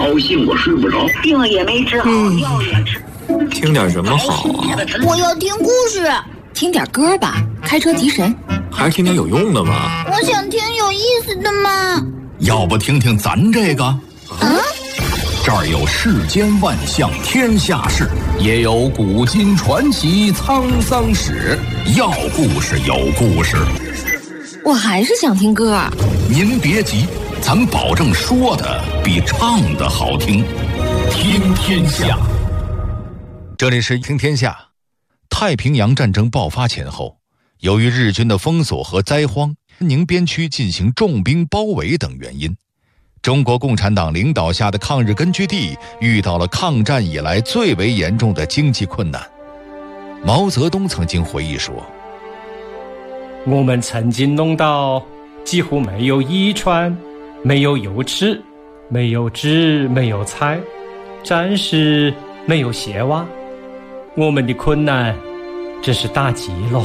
高兴我睡不着， 病也没治好，药也吃。 听点什么好啊？ 我要听故事。 听点歌吧，开车提神。 还是听点有用的吧。 我想听有意思的嘛。 要不听听咱这个？这儿有世间万象天下事，也有古今传奇沧桑史。要故事有故事。 我还是想听歌。 您别急，咱保证说的比唱的好听。听天下。 这里是听天下。太平洋战争爆发前后，由于日军的封锁和灾荒、宁边区进行重兵包围等原因，中国共产党领导下的抗日根据地遇到了抗战以来最为严重的经济困难。毛泽东曾经回忆说， 我们曾经弄到几乎没有衣穿，没有油吃，没有纸，没有菜，暂时没有鞋袜。我们的困难真是大极了。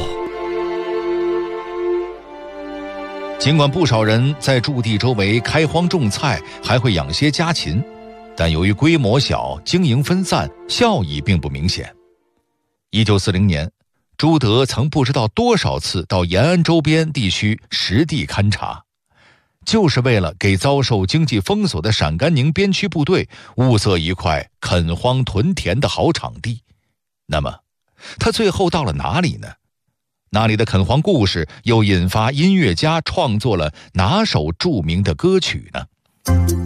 尽管不少人在驻地周围开荒种菜，还会养些家禽，但由于规模小，经营分散，效益并不明显。1940年，朱德曾不知道多少次到延安周边地区实地勘察，就是为了给遭受经济封锁的陕甘宁边区部队物色一块垦荒屯田的好场地。那么他最后到了哪里呢？那里的垦荒故事又引发音乐家创作了哪首著名的歌曲呢？